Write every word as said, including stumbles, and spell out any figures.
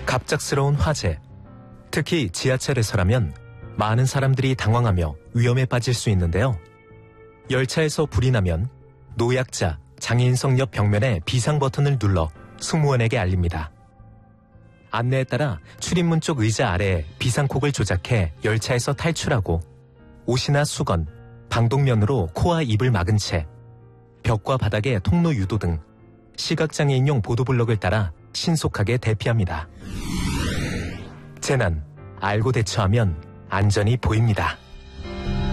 갑작스러운 화재, 특히 지하철에서라면 많은 사람들이 당황하며 위험에 빠질 수 있는데요. 열차에서 불이 나면 노약자, 장애인석 옆 벽면에 비상 버튼을 눌러 승무원에게 알립니다. 안내에 따라 출입문 쪽 의자 아래에 비상콕을 조작해 열차에서 탈출하고 옷이나 수건, 방독면으로 코와 입을 막은 채 벽과 바닥에 통로 유도 등 시각장애인용 보도블럭을 따라 신속하게 대피합니다. 재난, 알고 대처하면 안전이 보입니다.